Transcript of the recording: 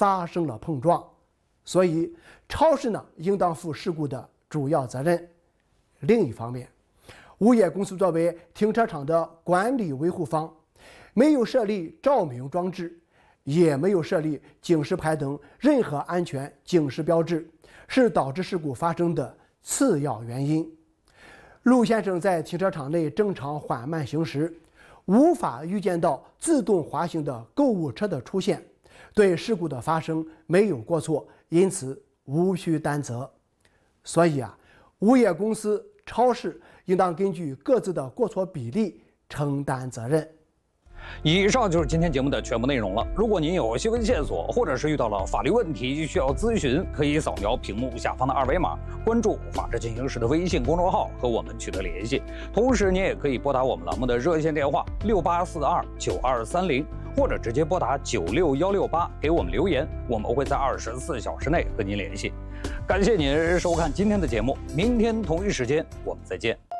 发生了碰撞，所以超市呢应当负事故的主要责任。另一方面，物业公司作为停车场的管理维护方，没有设立照明装置，也没有设立警示牌等任何安全警示标志，是导致事故发生的次要原因。陆先生在停车场内正常缓慢行驶，无法预见到自动滑行的购物车的出现，对事故的发生没有过错，因此无需担责。所以物业公司、超市应当根据各自的过错比例承担责任。 以上就是今天节目的全部内容了。如果您有新闻线索，或者是遇到了法律问题需要咨询，可以扫描屏幕下方的二维码，关注“法治进行时”的微信公众号和我们取得联系。同时，您也可以拨打我们栏目的热线电话68429230，或者直接拨打96168给我们留言，我们会在24小时内和您联系。感谢您收看今天的节目，明天同一时间我们再见。